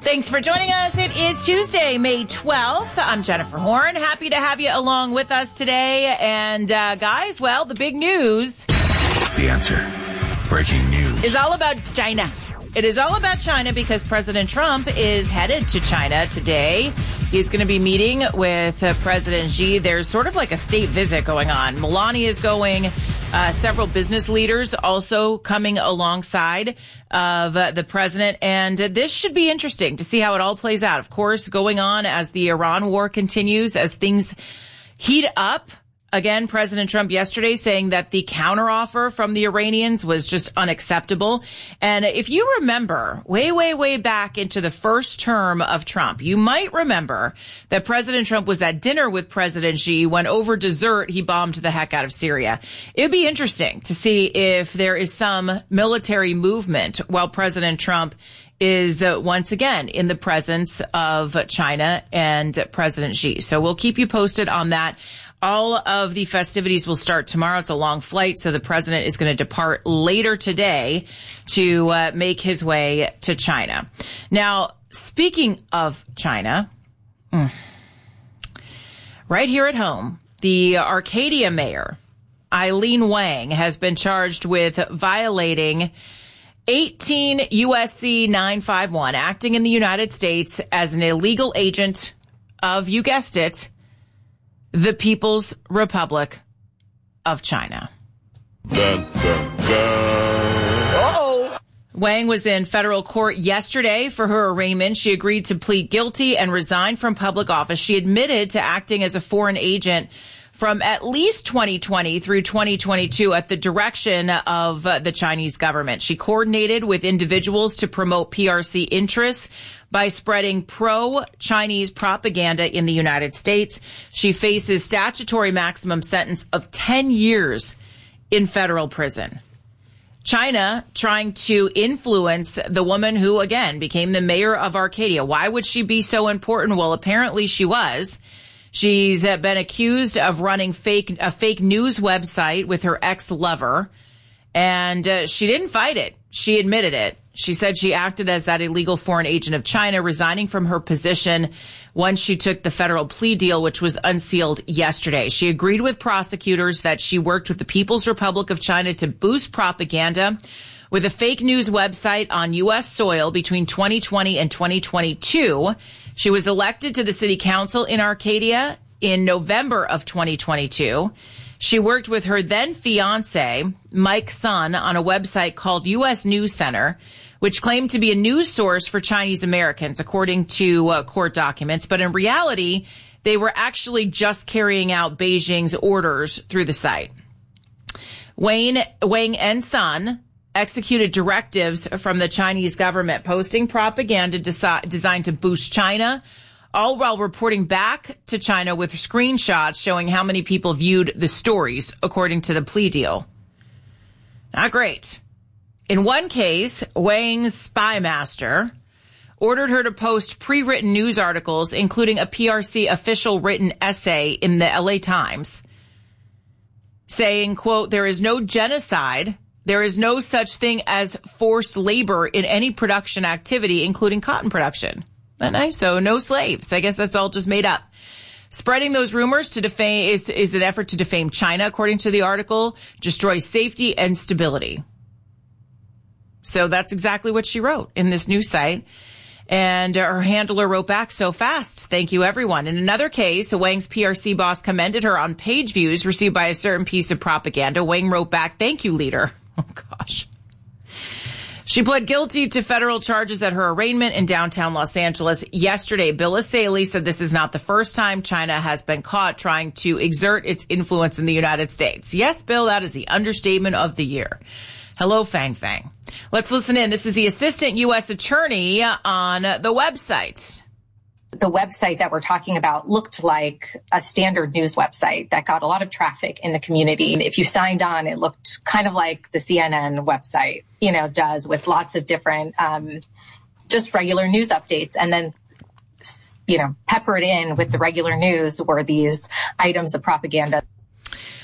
Thanks for joining us. It is Tuesday, May 12th. I'm Jennifer Horn. Happy to have you along with us today. And guys, well, the big news. The answer. Breaking news. Is all about China. It is all about China because President Trump is headed to China today. He's going to be meeting with President Xi. There's sort of like a state visit going on. Melania is going. Several business leaders also coming alongside of the president. And this should be interesting to see how it all plays out. Of course, going on as the Iran war continues, as things heat up. Again, President Trump yesterday saying that the counteroffer from the Iranians was just unacceptable. And if you remember way back into the first term of Trump, you might remember that President Trump was at dinner with President Xi when over dessert, he bombed the heck out of Syria. It'd be interesting to see if there is some military movement while President Trump is once again in the presence of China and President Xi. So we'll keep you posted on that. All of the festivities will start tomorrow. It's a long flight, so the president is going to depart later today to make his way to China. Now, speaking of China, right here at home, the Arcadia mayor, Eileen Wang, has been charged with violating 18 USC 951, acting in the United States as an illegal agent of, you guessed it, the People's Republic of China. Dun, dun, dun. Wang was in federal court yesterday for her arraignment. She agreed to plead guilty and resign from public office. She admitted to acting as a foreign agent from at least 2020 through 2022 at the direction of the Chinese government. She coordinated with individuals to promote PRC interests by spreading pro-Chinese propaganda in the United States. She faces statutory maximum sentence of 10 years in federal prison. China trying to influence the woman who, again, became the mayor of Arcadia. Why would she be so important? Well, apparently she was. She's been accused of running a fake news website with her ex-lover, and she didn't fight it. She admitted it. She said she acted as that illegal foreign agent of China, resigning from her position once she took the federal plea deal, which was unsealed yesterday. She agreed with prosecutors that she worked with the People's Republic of China to boost propaganda with a fake news website on U.S. soil between 2020 and 2022. She was elected to the city council in Arcadia in November of 2022. She worked with her then fiance, Mike Sun, on a website called U.S. News Center, which claimed to be a news source for Chinese Americans, according to court documents. But in reality, they were actually just carrying out Beijing's orders through the site. Wang and Sun executed directives from the Chinese government, posting propaganda designed to boost China, all while reporting back to China with screenshots showing how many people viewed the stories, according to the plea deal. Not great. In one case, Wang's spy master ordered her to post pre-written news articles, including a PRC official written essay in the LA Times, saying, quote, "There is no genocide. There is no such thing as forced labor in any production activity, including cotton production." Not nice. So no slaves. I guess that's all just made up. Spreading those rumors to defame is an effort to defame China, according to the article, destroy safety and stability. So that's exactly what she wrote in this news site. And her handler wrote back, "So fast. Thank you, everyone." In another case, Wang's PRC boss commended her on page views received by a certain piece of propaganda. Wang wrote back, "Thank you, leader." Oh, gosh. She pled guilty to federal charges at her arraignment in downtown Los Angeles yesterday. Bill Essayli said this is not the first time China has been caught trying to exert its influence in the United States. Yes, Bill, that is the understatement of the year. Hello, Fang Fang. Let's listen in. This is the assistant U.S. attorney on the website. The website that we're talking about looked like a standard news website that got a lot of traffic in the community. If you signed on, it looked kind of like the CNN website, does, with lots of different, just regular news updates. And then, peppered in with the regular news were these items of propaganda.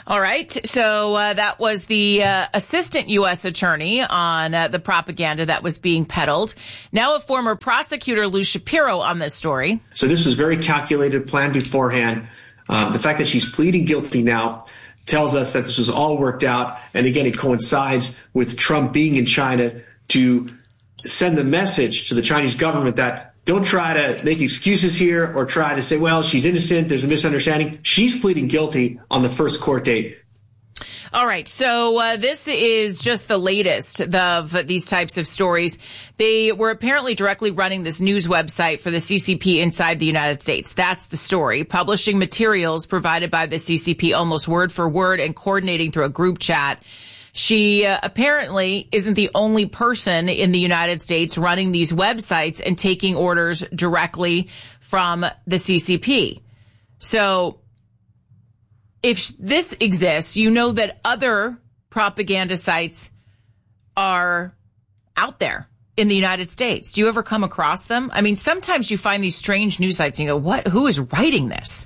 All right. So that was the assistant U.S. attorney on the propaganda that was being peddled. Now a former prosecutor, Lou Shapiro, on this story. So this was very calculated, planned beforehand. The fact that she's pleading guilty now tells us that this was all worked out. And again, it coincides with Trump being in China to send the message to the Chinese government that don't try to make excuses here or try to say, well, she's innocent, there's a misunderstanding. She's pleading guilty on the first court date. All right. So this is just the latest of these types of stories. They were apparently directly running this news website for the CCP inside the United States. That's the story. Publishing materials provided by the CCP almost word for word and coordinating through a group chat. She apparently isn't the only person in the United States running these websites and taking orders directly from the CCP. So if this exists, you know that other propaganda sites are out there in the United States. Do you ever come across them? I mean, sometimes you find these strange news sites and you go, who is writing this?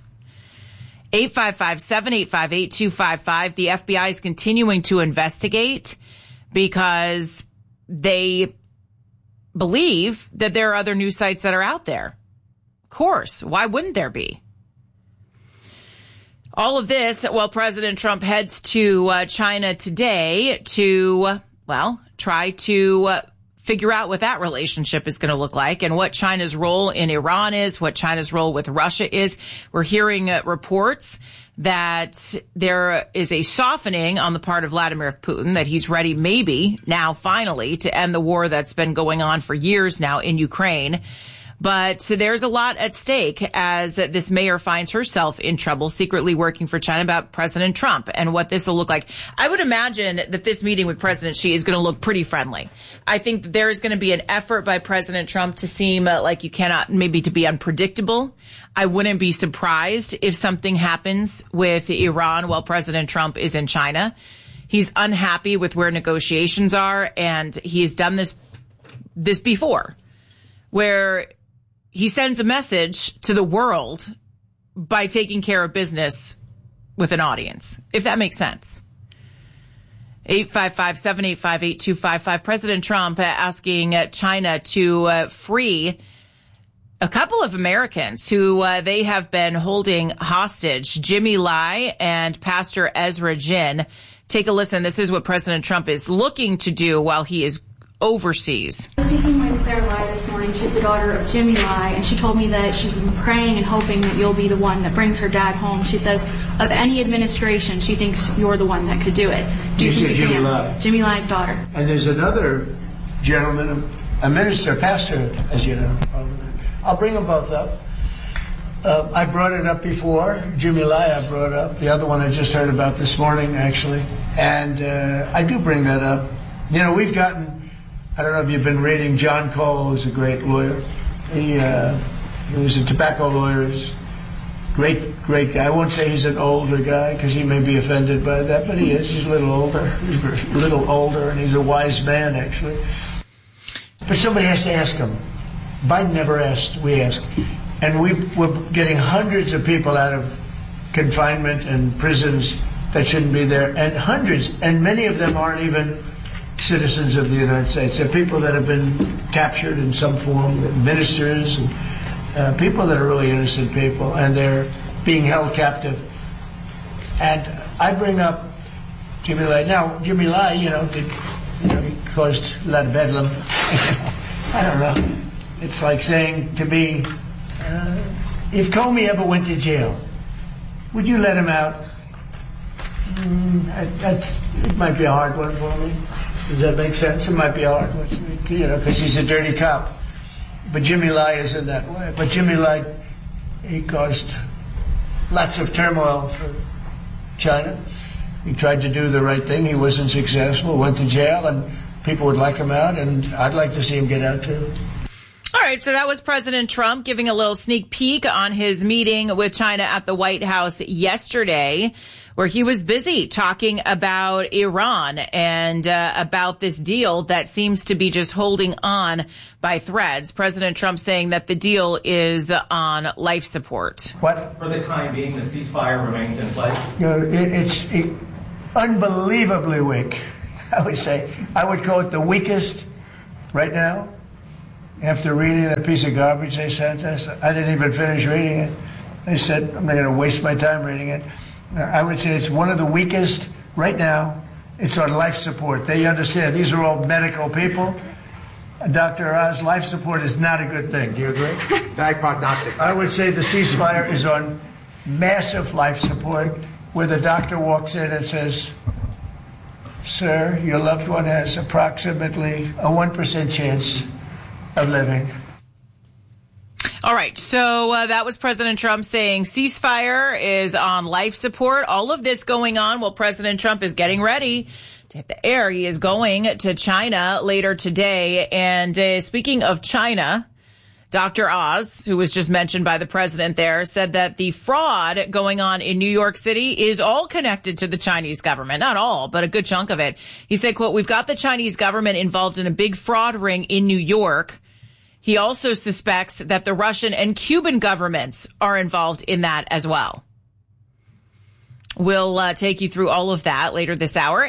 855-785-8255. The FBI is continuing to investigate because they believe that there are other news sites that are out there. Of course. Why wouldn't there be? All of this while President Trump heads to China today to, try to figure out what that relationship is going to look like and what China's role in Iran is, what China's role with Russia is. We're hearing reports that there is a softening on the part of Vladimir Putin, that he's ready maybe now finally to end the war that's been going on for years now in Ukraine. But there's a lot at stake as this mayor finds herself in trouble, secretly working for China, about President Trump and what this will look like. I would imagine that this meeting with President Xi is going to look pretty friendly. I think that there is going to be an effort by President Trump to seem like you cannot, maybe to be unpredictable. I wouldn't be surprised if something happens with Iran while President Trump is in China. He's unhappy with where negotiations are, and he's done this before, where he sends a message to the world by taking care of business with an audience, if that makes sense. 855-785-8255. President Trump asking China to free a couple of Americans who they have been holding hostage, Jimmy Lai and Pastor Ezra Jin. Take a listen. This is what President Trump is looking to do while he is overseas. Speaking with Claire Lai this morning, she's the daughter of Jimmy Lai, and she told me that she's been praying and hoping that you'll be the one that brings her dad home. She says of any administration, she thinks you're the one that could do it. Do you think you Jimmy can? Lai? Jimmy Lai's daughter. And there's another gentleman, a minister, a pastor, as you know. I'll bring them both up. I brought it up before. Jimmy Lai I brought up. The other one I just heard about this morning, actually. And I do bring that up. You know, we've gotten... I don't know if you've been reading John Cole, who's a great lawyer. He was a tobacco lawyer. Great guy. I won't say he's an older guy because he may be offended by that, but he is. He's a little older. And he's a wise man, actually. But somebody has to ask him. Biden never asked. We asked. And we're getting hundreds of people out of confinement and prisons that shouldn't be there. And hundreds. And many of them aren't even citizens of the United States. They're people that have been captured in some form, ministers, and people that are really innocent people, and they're being held captive. And I bring up Jimmy Lai. Now, Jimmy Lai, he caused a lot of bedlam. I don't know. It's like saying to me, if Comey ever went to jail, would you let him out? It might be a hard one for me. Does that make sense? It might be hard, because he's a dirty cop. But Jimmy Lai isn't that way. But Jimmy Lai, he caused lots of turmoil for China. He tried to do the right thing. He wasn't successful, went to jail, and people would like him out, and I'd like to see him get out too. All right, so that was President Trump giving a little sneak peek on his meeting with China at the White House yesterday, where he was busy talking about Iran and about this deal that seems to be just holding on by threads. President Trump saying that the deal is on life support. What? For the time being, the ceasefire remains in place? It's unbelievably weak, I would say. I would call it the weakest right now. After reading that piece of garbage they sent us, I didn't even finish reading it. They said, I'm not going to waste my time reading it. I would say it's one of the weakest right now. It's on life support. They understand. These are all medical people. Dr. Oz, life support is not a good thing. Do you agree? Bad prognostic. I would say the ceasefire is on massive life support, where the doctor walks in and says, sir, your loved one has approximately a 1% chance of living. All right. So that was President Trump saying ceasefire is on life support. All of this going on while President Trump is getting ready to hit the air. He is going to China later today. And speaking of China, Dr. Oz, who was just mentioned by the president there, said that the fraud going on in New York City is all connected to the Chinese government. Not all, but a good chunk of it. He said, quote, we've got the Chinese government involved in a big fraud ring in New York. He also suspects that the Russian and Cuban governments are involved in that as well. We'll take you through all of that later this hour,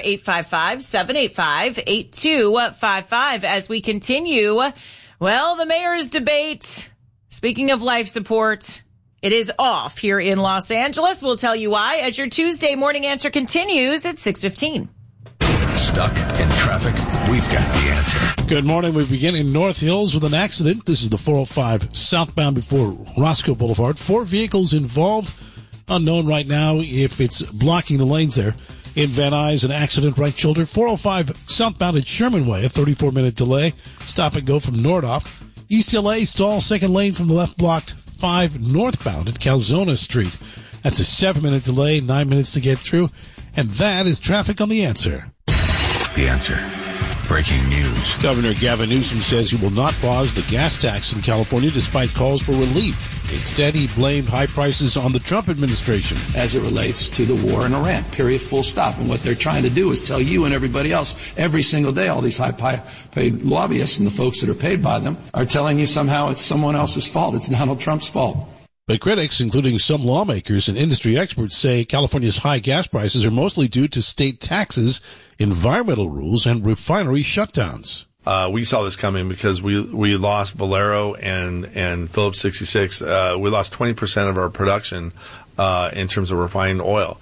855-785-8255, as we continue. Well, the mayor's debate, speaking of life support, it is off here in Los Angeles. We'll tell you why as your Tuesday morning answer continues at 6:15. Stuck in traffic? We've got the answer. Good morning. We begin in North Hills with an accident. This is the 405 southbound before Roscoe Boulevard. 4 vehicles involved. Unknown right now if it's blocking the lanes there. In Van Nuys, an accident right shoulder. 405 southbound at Sherman Way, a 34-minute delay. Stop and go from Nordhoff. East LA, stall second lane from the left blocked 5 northbound at Calzona Street. That's a 7-minute delay, 9 minutes to get through. And that is traffic on The Answer. The Answer. Breaking news. Governor Gavin Newsom says he will not pause the gas tax in California despite calls for relief. Instead, he blamed high prices on the Trump administration. As it relates to the war in Iran, period, full stop. And what they're trying to do is tell you and everybody else every single day, all these high-paid lobbyists and the folks that are paid by them are telling you somehow it's someone else's fault. It's Donald Trump's fault. But critics, including some lawmakers and industry experts, say California's high gas prices are mostly due to state taxes, environmental rules, and refinery shutdowns. We saw this coming because we lost Valero and Phillips 66. We lost 20% of our production in terms of refined oil.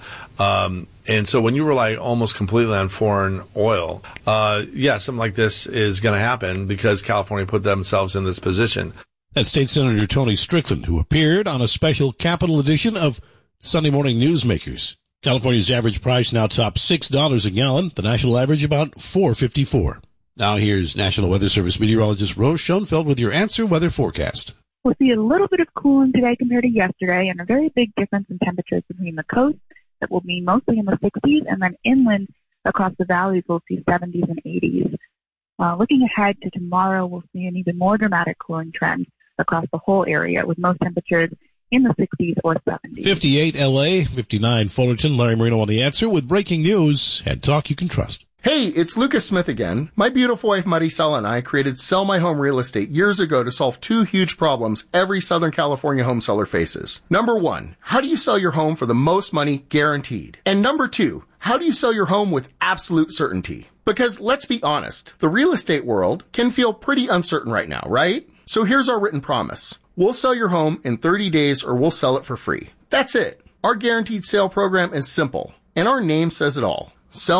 And so when you rely almost completely on foreign oil, something like this is going to happen because California put themselves in this position. That's State Senator Tony Strickland, who appeared on a special Capitol edition of Sunday Morning Newsmakers. California's average price now tops $6 a gallon. The national average about $4.54. Now here's National Weather Service meteorologist Rose Schoenfeld with your Answer Weather Forecast. We'll see a little bit of cooling today compared to yesterday, and a very big difference in temperatures between the coast that will be mostly in the 60s, and then inland across the valleys we'll see 70s and 80s. Looking ahead to tomorrow, we'll see an even more dramatic cooling trend across the whole area, with most temperatures in the 60s or 70s. 58 L.A., 59 Fullerton. Larry Marino on The Answer with breaking news and talk you can trust. Hey, it's Lucas Smith again. My beautiful wife Maricela and I created Sell My Home Real Estate years ago to solve 2 huge problems every Southern California home seller faces. Number 1, how do you sell your home for the most money guaranteed? And number 2, how do you sell your home with absolute certainty? Because let's be honest, the real estate world can feel pretty uncertain right now, right? So here's our written promise. We'll sell your home in 30 days or we'll sell it for free. That's it. Our guaranteed sale program is simple, and our name says it all.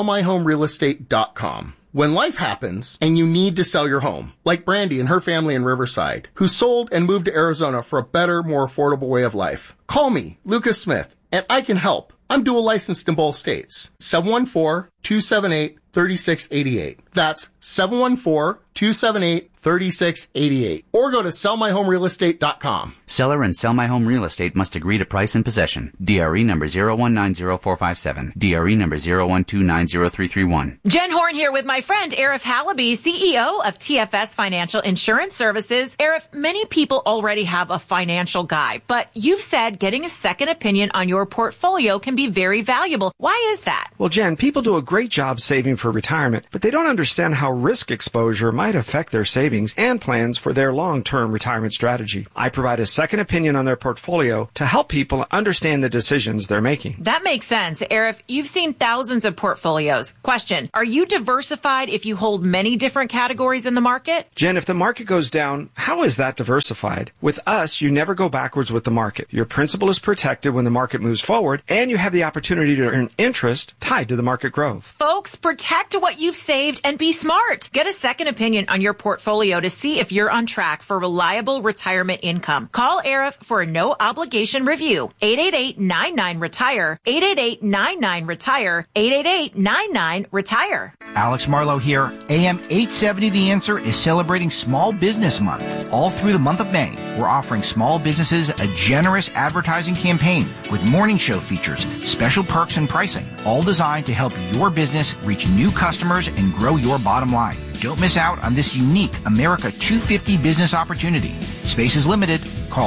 SellMyHomeRealEstate.com. When life happens and you need to sell your home, like Brandy and her family in Riverside, who sold and moved to Arizona for a better, more affordable way of life, call me, Lucas Smith, and I can help. I'm dual licensed in both states. 714-278-3688. That's 714-278-3688. 3688. Or go to sellmyhomerealestate.com. Seller and Sell My Home Real Estate must agree to price and possession. DRE number 0190457. DRE number 012903331. Jen Horn here with my friend Arif Halaby, CEO of TFS Financial Insurance Services. Arif, many people already have a financial guy, but you've said getting a second opinion on your portfolio can be very valuable. Why is that? Well, Jen, people do a great job saving for retirement, but they don't understand how risk exposure might affect their savings and plans for their long-term retirement strategy. I provide a second opinion on their portfolio to help people understand the decisions they're making. That makes sense. Arif, you've seen thousands of portfolios. Question, are you diversified if you hold many different categories in the market? Jen, if the market goes down, how is that diversified? With us, you never go backwards with the market. Your principal is protected when the market moves forward, and you have the opportunity to earn interest tied to the market growth. Folks, protect what you've saved and be smart. Get a second opinion on your portfolio to see if you're on track for reliable retirement income. Call Arif for a no-obligation review. 888-99-RETIRE. 888-99-RETIRE. 888-99-RETIRE. Alex Marlowe here. AM 870 The Answer is celebrating Small Business Month. All through the month of May, we're offering small businesses a generous advertising campaign with morning show features, special perks and pricing, all designed to help your business reach new customers and grow your bottom line. Don't miss out on this unique America 250 business opportunity. Space is limited. Call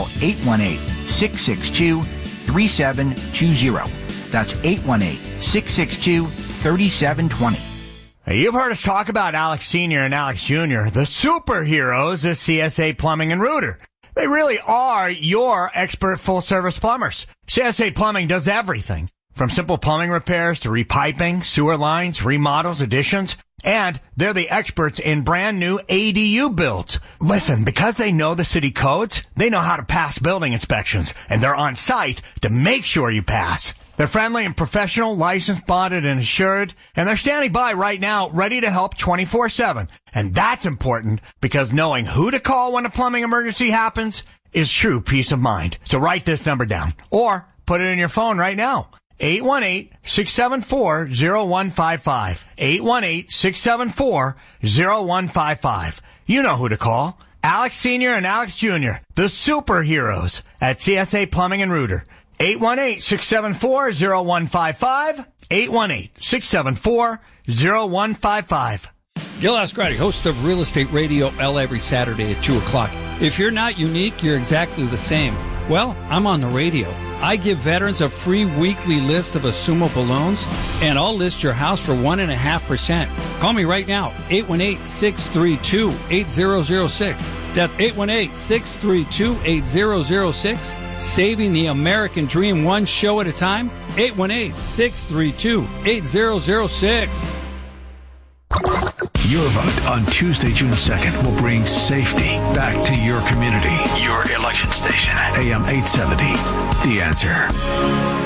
818-662-3720. That's 818-662-3720. You've heard us talk about Alex Sr. and Alex Jr., the superheroes of CSA Plumbing and Rooter. They really are your expert full-service plumbers. CSA Plumbing does everything, from simple plumbing repairs to repiping, sewer lines, remodels, additions, and they're the experts in brand new ADU builds. Listen, because they know the city codes, they know how to pass building inspections, and they're on site to make sure you pass. They're friendly and professional, licensed, bonded, and assured, and they're standing by right now, ready to help 24/7. And that's important because knowing who to call when a plumbing emergency happens is true peace of mind. So write this number down or put it in your phone right now. 818-674-0155. 818-674-0155. You know who to call. Alex Sr. and Alex Jr., the superheroes at CSA Plumbing and Rooter. 818-674-0155. 818-674-0155. Gil Ascardi, host of Real Estate Radio L every Saturday at 2 o'clock. If you're not unique, you're exactly the same. Well, I'm on the radio. I give veterans a free weekly list of assumable loans, and I'll list your house for 1.5%. Call me right now, 818-632-8006. That's 818-632-8006. Saving the American dream one show at a time, 818-632-8006. Your vote on Tuesday, June 2nd will bring safety back to your community. Your election station, AM 870. The Answer.